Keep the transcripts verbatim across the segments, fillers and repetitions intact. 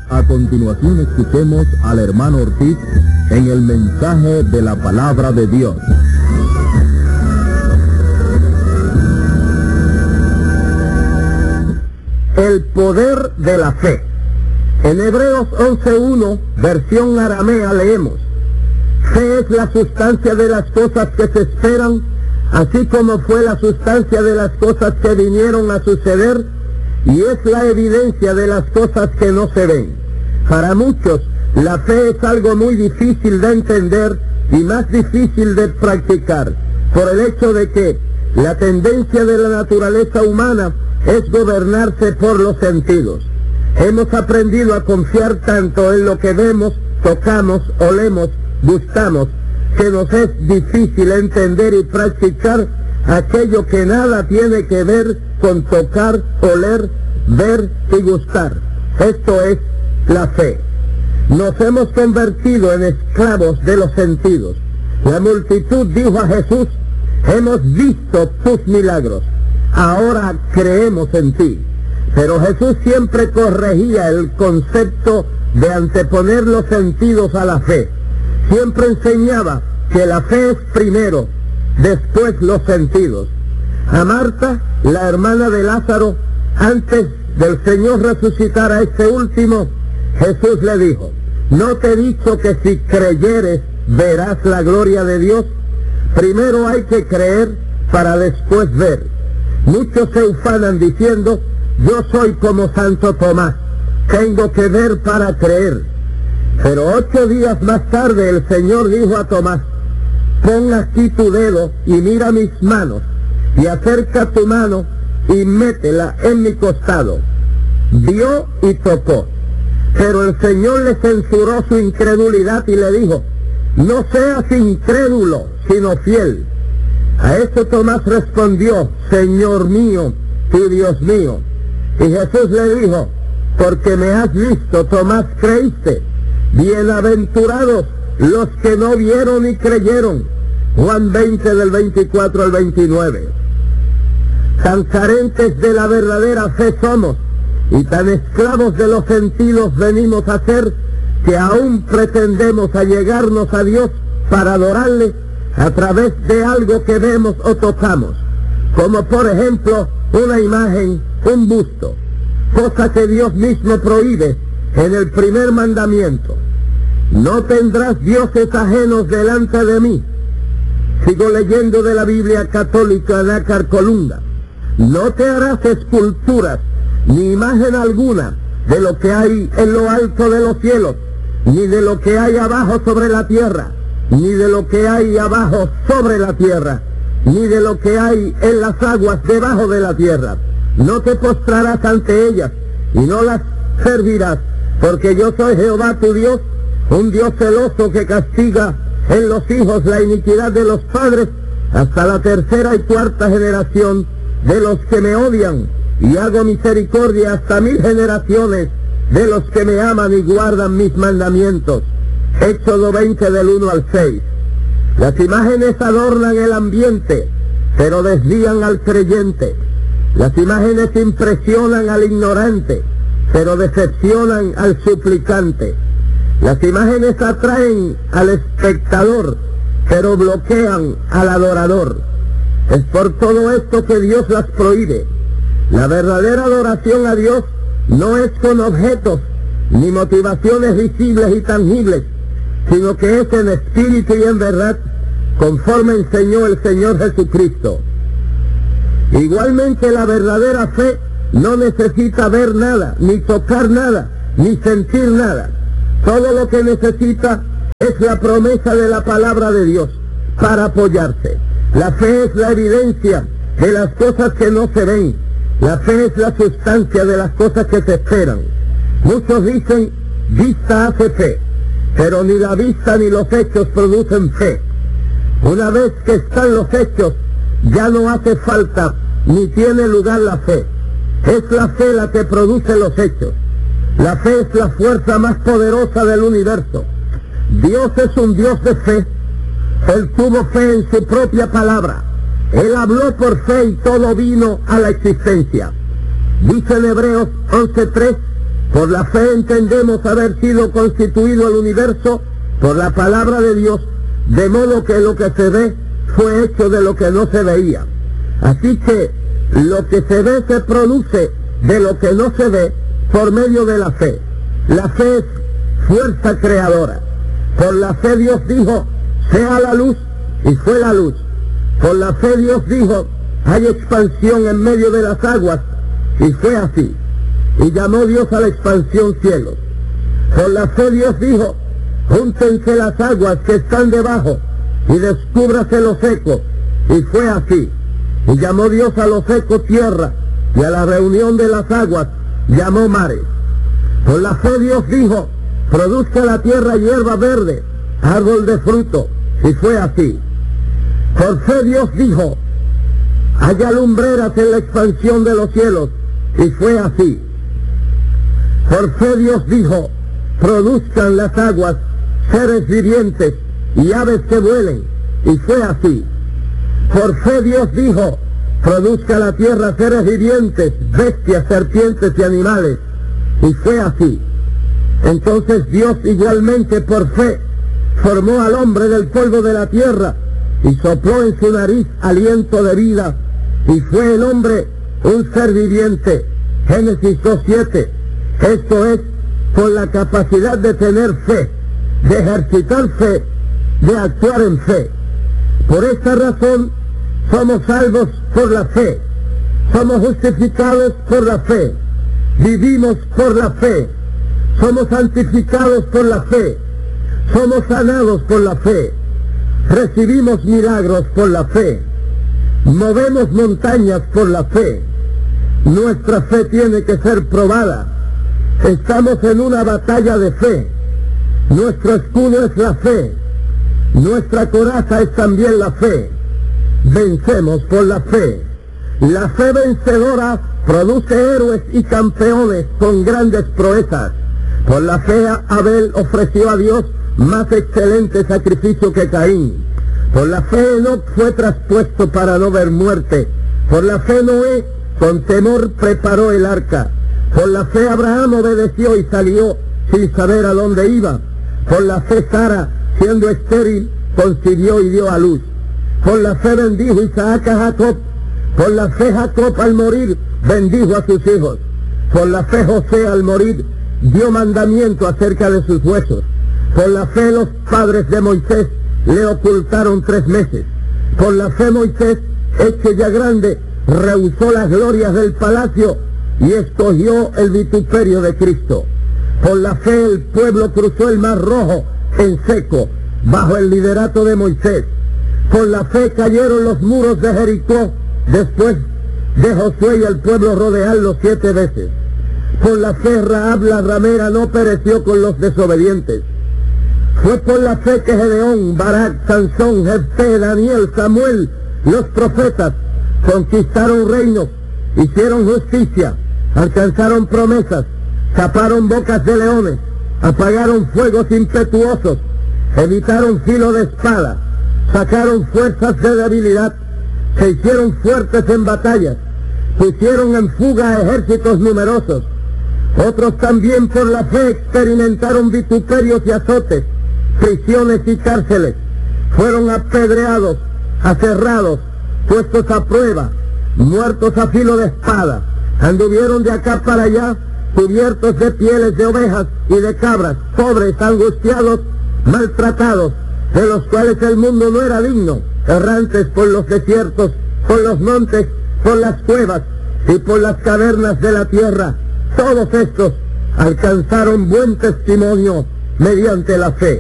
A continuación escuchemos al hermano Ortiz en el mensaje de la palabra de Dios. El poder de la fe. En Hebreos once uno, versión aramea, leemos: fe es la sustancia de las cosas que se esperan, así como fue la sustancia de las cosas que vinieron a suceder, y es la evidencia de las cosas que no se ven. Para muchos, la fe es algo muy difícil de entender y más difícil de practicar, por el hecho de que la tendencia de la naturaleza humana es gobernarse por los sentidos. Hemos aprendido a confiar tanto en lo que vemos, tocamos, olemos, gustamos, que nos es difícil entender y practicar aquello que nada tiene que ver con tocar, oler, ver y gustar. Esto es la fe. Nos hemos convertido en esclavos de los sentidos. La multitud dijo a Jesús: hemos visto tus milagros, ahora creemos en ti. Pero Jesús siempre corregía el concepto de anteponer los sentidos a la fe. Siempre enseñaba que la fe es primero, después los sentidos. A Marta, la hermana de Lázaro, antes del Señor resucitar a este último, Jesús le dijo: ¿no te he dicho que si creyeres verás la gloria de Dios? Primero hay que creer para después ver. Muchos se ufanan diciendo: yo soy como Santo Tomás, tengo que ver para creer. Pero ocho días más tarde el Señor dijo a Tomás: pon aquí tu dedo y mira mis manos, y acerca tu mano y métela en mi costado. Vio y tocó. Pero el Señor le censuró su incredulidad y le dijo: no seas incrédulo, sino fiel. A esto Tomás respondió: Señor mío y Dios mío. Y Jesús le dijo: porque me has visto, Tomás, creíste. Bienaventurados los que no vieron y creyeron. Juan veinte del veinticuatro al veintinueve. Tan carentes de la verdadera fe somos, y tan esclavos de los sentidos venimos a ser, que aún pretendemos allegarnos a Dios para adorarle a través de algo que vemos o tocamos, como por ejemplo una imagen, un busto, cosa que Dios mismo prohíbe en el primer mandamiento: no tendrás dioses ajenos delante de mí. Sigo leyendo de la Biblia Católica Nácar Colunda: no te harás esculturas ni imagen alguna de lo que hay en lo alto de los cielos, ni de lo que hay abajo sobre la tierra, ni de lo que hay abajo sobre la tierra, ni de lo que hay en las aguas debajo de la tierra. No te postrarás ante ellas y no las servirás, porque yo soy Jehová tu Dios, un Dios celoso que castiga en los hijos la iniquidad de los padres hasta la tercera y cuarta generación de los que me odian, y hago misericordia hasta mil generaciones de los que me aman y guardan mis mandamientos. Éxodo veinte del uno al seis. Las imágenes adornan el ambiente, pero desvían al creyente. Las imágenes impresionan al ignorante, pero decepcionan al suplicante. Las imágenes atraen al espectador, pero bloquean al adorador. Es por todo esto que Dios las prohíbe. La verdadera adoración a Dios no es con objetos ni motivaciones visibles y tangibles, sino que es en espíritu y en verdad, conforme enseñó el Señor Jesucristo. Igualmente, la verdadera fe no necesita ver nada, ni tocar nada, ni sentir nada. Todo lo que necesita es la promesa de la palabra de Dios para apoyarse. La fe es la evidencia de las cosas que no se ven. La fe es la sustancia de las cosas que se esperan. Muchos dicen: vista hace fe, pero ni la vista ni los hechos producen fe. Una vez que están los hechos, ya no hace falta ni tiene lugar la fe. Es la fe la que produce los hechos. La fe es la fuerza más poderosa del universo. Dios es un Dios de fe. Él tuvo fe en su propia palabra. Él habló por fe y todo vino a la existencia. Dice en Hebreos once tres Por la fe entendemos haber sido constituido el universo por la palabra de Dios, de modo que lo que se ve fue hecho de lo que no se veía. Así que lo que se ve se produce de lo que no se ve por medio de la fe. La fe es fuerza creadora. Por la fe Dios dijo, sea la luz, y fue la luz. Por la fe Dios dijo, hay expansión en medio de las aguas, y fue así. Y llamó Dios a la expansión cielos. Por la fe Dios dijo, júntense las aguas que están debajo, y descúbrase lo seco, y fue así. Y llamó Dios a lo seco tierra, y a la reunión de las aguas llamó mares. Por la fe Dios dijo, produzca la tierra hierba verde, árbol de fruto, y fue así. Por fe Dios dijo, haya lumbreras en la expansión de los cielos, y fue así. Por fe Dios dijo, produzcan las aguas seres vivientes y aves que vuelen, y fue así. Por fe Dios dijo, produzca la tierra seres vivientes, bestias, serpientes y animales, y fue así. Entonces Dios igualmente por fe formó al hombre del polvo de la tierra y sopló en su nariz aliento de vida, y fue el hombre un ser viviente. Génesis dos siete. Esto es, con la capacidad de tener fe, de ejercitar fe, de actuar en fe. Por esta razón somos salvos por la fe, somos justificados por la fe, vivimos por la fe, somos santificados por la fe, somos sanados por la fe, recibimos milagros por la fe, movemos montañas por la fe. Nuestra fe tiene que ser probada. Estamos en una batalla de fe. Nuestro escudo es la fe. Nuestra coraza es también la fe. Vencemos por la fe. La fe vencedora produce héroes y campeones con grandes proezas. Por la fe Abel ofreció a Dios más excelente sacrificio que Caín. Por la fe Enoc fue traspuesto para no ver muerte. Por la fe Noé con temor preparó el arca. Por la fe Abraham obedeció y salió sin saber a dónde iba. Por la fe Sara, siendo estéril, concibió y dio a luz. Por la fe bendijo Isaac a Jacob. Por la fe Jacob al morir bendijo a sus hijos. Por la fe José al morir dio mandamiento acerca de sus huesos. Por la fe los padres de Moisés le ocultaron tres meses. Por la fe Moisés, hecho ya grande, rehusó las glorias del palacio y escogió el vituperio de Cristo. Por la fe el pueblo cruzó el mar Rojo en seco, bajo el liderato de Moisés. Por la fe cayeron los muros de Jericó, después de Josué y el pueblo rodearlo siete veces. Por la fe Rahab la ramera no pereció con los desobedientes. Fue por la fe que Gedeón, Barak, Sansón, Jefté, Daniel, Samuel, los profetas, conquistaron reinos, hicieron justicia, alcanzaron promesas, taparon bocas de leones, apagaron fuegos impetuosos, evitaron filo de espada, sacaron fuerzas de debilidad, se hicieron fuertes en batallas, pusieron en fuga a ejércitos numerosos. Otros también por la fe experimentaron vituperios y azotes, prisiones y cárceles, fueron apedreados, aserrados, puestos a prueba, muertos a filo de espada, anduvieron de acá para allá, cubiertos de pieles de ovejas y de cabras, pobres, angustiados, maltratados, de los cuales el mundo no era digno, errantes por los desiertos, por los montes, por las cuevas y por las cavernas de la tierra. Todos estos alcanzaron buen testimonio mediante la fe.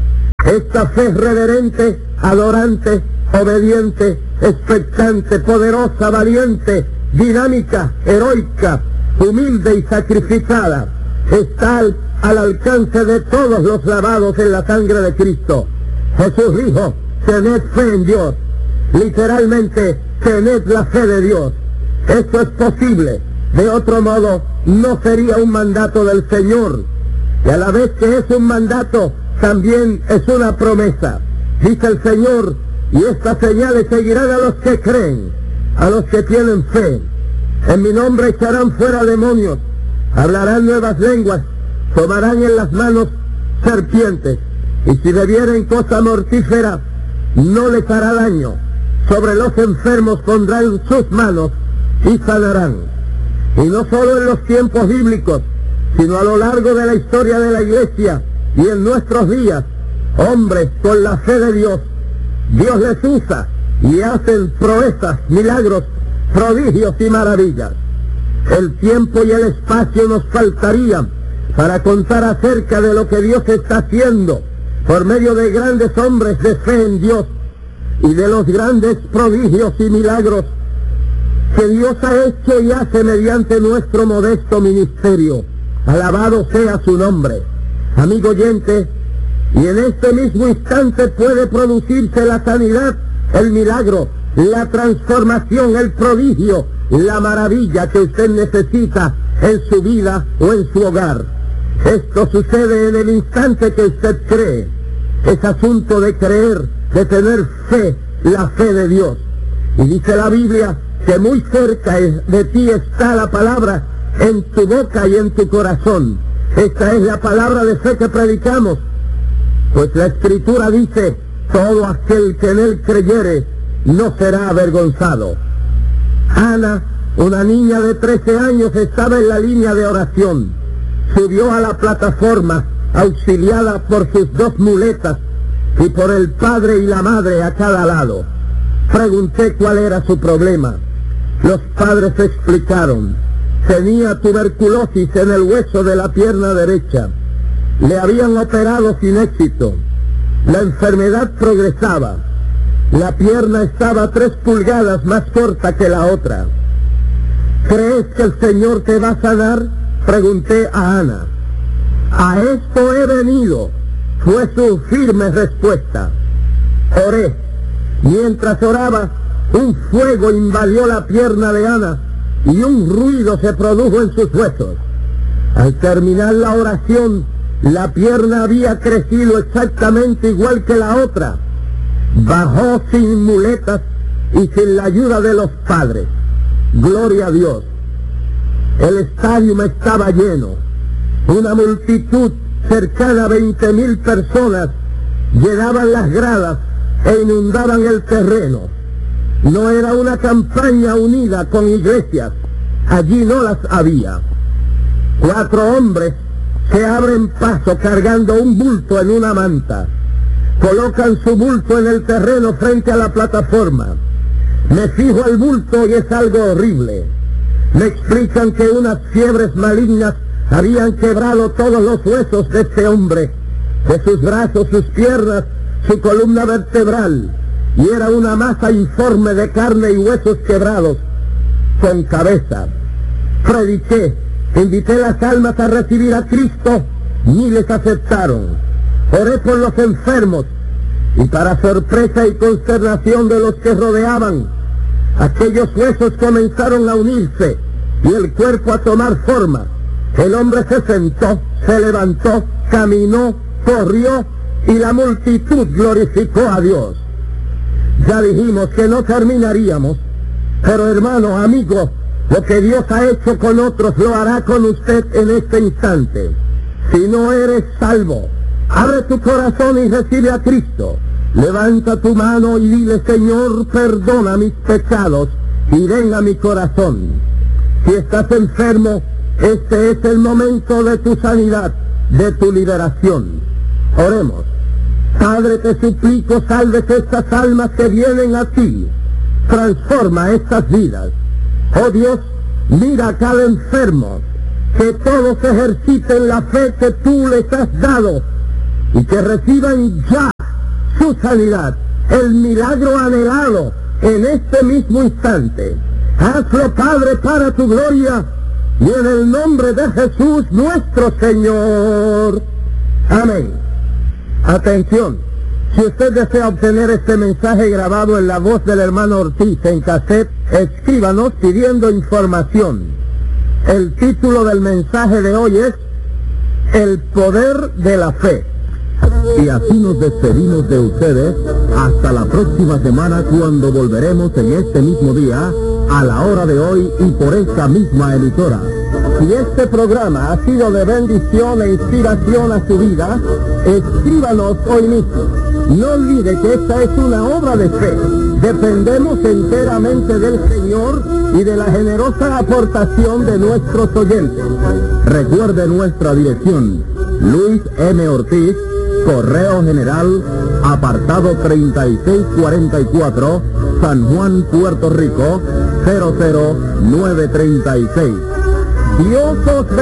Esta fe reverente, adorante, obediente, expectante, poderosa, valiente, dinámica, heroica, humilde y sacrificada, está al, al alcance de todos los lavados en la sangre de Cristo. Jesús dijo, tened fe en Dios. Literalmente, tened la fe de Dios. Esto es posible. De otro modo, no sería un mandato del Señor. Y a la vez que es un mandato, también es una promesa. Dice el Señor, y estas señales seguirán a los que creen, a los que tienen fe. En mi nombre echarán fuera demonios, hablarán nuevas lenguas, tomarán en las manos serpientes, y si bebieren cosa mortífera, no les hará daño. Sobre los enfermos pondrán sus manos y sanarán. Y no solo en los tiempos bíblicos, sino a lo largo de la historia de la Iglesia y en nuestros días, hombres con la fe de Dios, Dios les usa y hacen proezas, milagros, prodigios y maravillas. El tiempo y el espacio nos faltarían para contar acerca de lo que Dios está haciendo por medio de grandes hombres de fe en Dios y de los grandes prodigios y milagros que Dios ha hecho y hace mediante nuestro modesto ministerio. Alabado sea su nombre. Amigo oyente, y en este mismo instante puede producirse la sanidad, el milagro, la transformación, el prodigio, la maravilla que usted necesita en su vida o en su hogar. Esto sucede en el instante que usted cree. Es asunto de creer, de tener fe, la fe de Dios. Y dice la Biblia que muy cerca de ti está la palabra, en tu boca y en tu corazón. Esta es la palabra de fe que predicamos. Pues la Escritura dice, todo aquel que en él creyere no será avergonzado. Ana, una niña de trece años, estaba en la línea de oración. Subió a la plataforma, auxiliada por sus dos muletas y por el padre y la madre a cada lado. Pregunté cuál era su problema. Los padres explicaron. Tenía tuberculosis en el hueso de la pierna derecha. Le habían operado sin éxito. La enfermedad progresaba. La pierna estaba tres pulgadas más corta que la otra. ¿Crees que el Señor te va a sanar?, pregunté a Ana. A esto he venido, fue su firme respuesta. Oré. Mientras oraba, un fuego invadió la pierna de Ana y un ruido se produjo en sus huesos. Al terminar la oración, la pierna había crecido exactamente igual que la otra. Bajó sin muletas y sin la ayuda de los padres. Gloria a Dios. El estadio estaba lleno. Una multitud cercana a veinte mil personas llenaban las gradas e inundaban el terreno. No era una campaña unida con iglesias. Allí no las había. Cuatro hombres se abren paso cargando un bulto en una manta. Colocan su bulto en el terreno frente a la plataforma. Me fijo al bulto y es algo horrible. Me explican que unas fiebres malignas habían quebrado todos los huesos de este hombre, de sus brazos, sus piernas, su columna vertebral, y era una masa informe de carne y huesos quebrados, con cabeza. Prediqué, invité las almas a recibir a Cristo, miles aceptaron. Oré por los enfermos, y para sorpresa y consternación de los que rodeaban, aquellos huesos comenzaron a unirse y el cuerpo a tomar forma. El hombre se sentó, se levantó, caminó, corrió y la multitud glorificó a Dios. Ya dijimos que no terminaríamos, pero hermano, amigo, lo que Dios ha hecho con otros lo hará con usted en este instante. Si no eres salvo, abre tu corazón y recibe a Cristo. Levanta tu mano y dile: Señor, perdona mis pecados y ven a mi corazón. Si estás enfermo, este es el momento de tu sanidad, de tu liberación. Oremos. Padre, te suplico, salves estas almas que vienen a ti. Transforma estas vidas. Oh Dios, mira a cada enfermo, que todos ejerciten la fe que tú les has dado y que reciban ya su sanidad, el milagro anhelado en este mismo instante. Hazlo, Padre, para tu gloria y en el nombre de Jesús nuestro Señor. Amén. Atención, si usted desea obtener este mensaje grabado en la voz del hermano Ortiz en cassette, escríbanos pidiendo información. El título del mensaje de hoy es El poder de la fe. Y así nos despedimos de ustedes hasta la próxima semana, cuando volveremos en este mismo día, a la hora de hoy y por esta misma emisora. Si este programa ha sido de bendición e inspiración a su vida, escríbanos hoy mismo. No olvide que esta es una obra de fe. Dependemos enteramente del Señor y de la generosa aportación de nuestros oyentes. Recuerde nuestra dirección: Luis M. Ortiz, Correo General, apartado treinta y seis cuarenta y cuatro, San Juan, Puerto Rico, cero cero nueve treinta y seis. Dios os bendiga.